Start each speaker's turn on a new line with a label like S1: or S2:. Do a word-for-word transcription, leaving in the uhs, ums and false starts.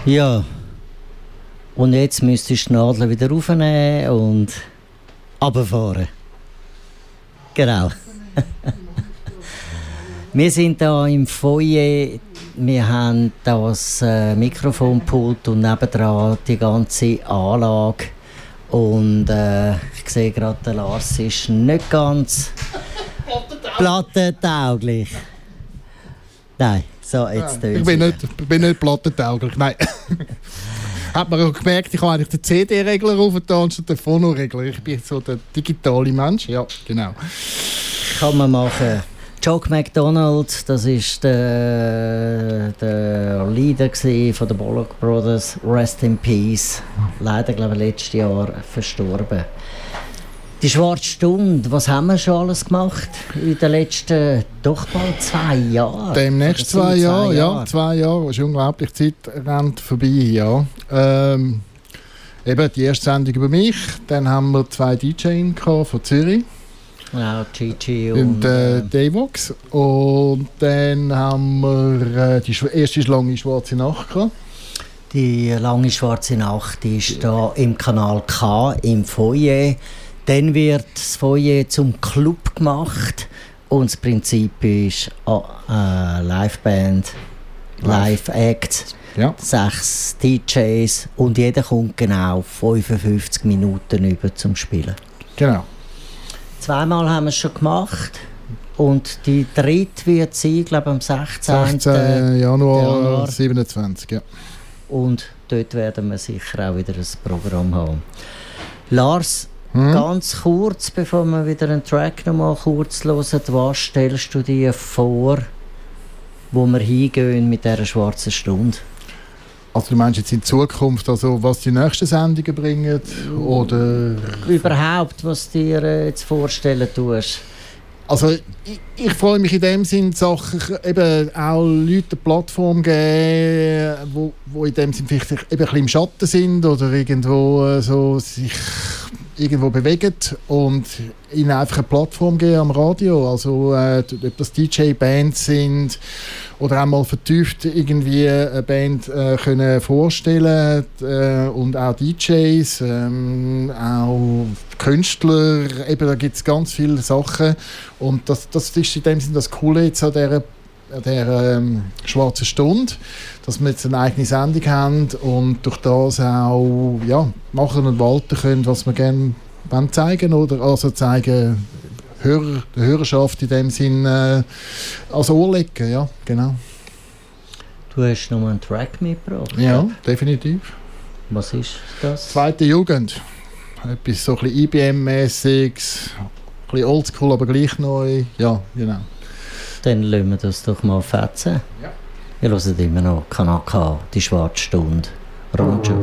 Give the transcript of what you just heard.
S1: Ja. Und jetzt müsstest du die Nadel wieder raufnehmen und runterfahren. Genau. Wir sind hier im Foyer. Wir haben das äh, Mikrofonpult und nebendran die ganze Anlage. Und äh, ich sehe gerade, der Lars ist nicht ganz plattentauglich. Nein, so, jetzt
S2: ja, ich bin nicht, ich bin nicht plattentauglich, nein. Hat man auch gemerkt, ich habe eigentlich den C D-Regler aufgetan statt den Phono-Regler. Ich bin so der digitale Mensch, ja, genau.
S1: Kann man machen. Jock McDonald, das war der, der Leader von den Bullock Brothers. Rest in Peace. Leider, glaube ich, letztes Jahr verstorben. Die schwarze Stunde, was haben wir schon alles gemacht in den letzten doch bald zwei Jahren?
S2: Demnächst zwei Jahre, ja, zwei Jahre. Es ist unglaublich, die Zeit rennt vorbei, ja. Ähm, eben die erste Sendung über mich, dann haben wir zwei D Js von Zürich.
S1: Genau, Gigi
S2: und,
S1: und
S2: äh, Davox. Und dann haben wir äh, die erste lange schwarze Nacht gehabt.
S1: Die lange schwarze Nacht ist da im Kanal K im Foyer. Dann wird das Foyer zum Club gemacht und das Prinzip ist oh, äh, Liveband, Live-Act, ja. Sechs D Js und jeder kommt genau fünfundfünfzig Minuten über zum Spielen.
S2: Genau.
S1: Zweimal haben wir es schon gemacht und die dritte wird sein, glaube ich, am sechzehnten
S2: Januar, Januar siebenundzwanzig. Ja.
S1: Und dort werden wir sicher auch wieder ein Programm haben. Lars, hm? Ganz kurz, bevor wir wieder einen Track noch mal kurz hören, was stellst du dir vor, wo wir hingehen mit dieser schwarzen Stunde?
S2: Also du meinst jetzt in Zukunft, also was die nächsten Sendungen bringen? Oder
S1: überhaupt, was du dir äh, jetzt vorstellen tust?
S2: Also ich, ich freue mich in dem Sinn, Sachen eben auch Leute eine Plattform geben, wo, wo in dem Sinn vielleicht eben ein bisschen im Schatten sind oder irgendwo äh, so sich irgendwo bewegen und ihnen einfach eine Plattform geben am Radio. Also äh, ob das D J-Bands sind oder auch mal vertieft irgendwie eine Band äh, können vorstellen äh, und auch D Js, ähm, auch Künstler, eben da gibt es ganz viele Sachen und das, das ist in dem Sinne das Coole jetzt an dieser, an dieser ähm, schwarzen Stunde, dass wir jetzt eine eigene Sendung haben und durch das auch ja, machen und walten können, was wir gerne zeigen oder also zeigen Hörer, der Hörerschaft in dem Sinn äh, als Ohr legen, ja, genau.
S1: Du hast noch einen Track mitgebracht?
S2: Ja, definitiv.
S1: Was ist das?
S2: Zweite Jugend. Etwas so ein bisschen I B M-mäßiges, ein bisschen oldschool, aber gleich neu. Ja, genau.
S1: Dann lassen wir das doch mal fetzen.
S2: Ja.
S1: Wir hören immer noch Kanal K, die schwarze Stunde. Ronjo.